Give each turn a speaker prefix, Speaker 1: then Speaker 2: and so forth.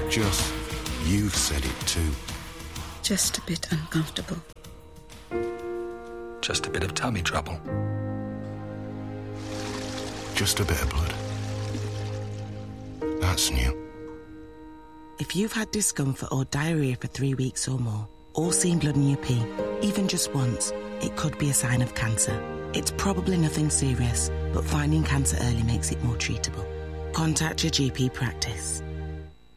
Speaker 1: Just, you've said it too.
Speaker 2: Just a bit uncomfortable.
Speaker 3: Just a bit of tummy trouble.
Speaker 1: Just a bit of blood. That's new.
Speaker 4: If you've had discomfort or diarrhoea for 3 weeks or more, or seen blood in your pee, even just once, it could be a sign of cancer. It's probably nothing serious, but finding cancer early makes it more treatable. Contact your GP practice.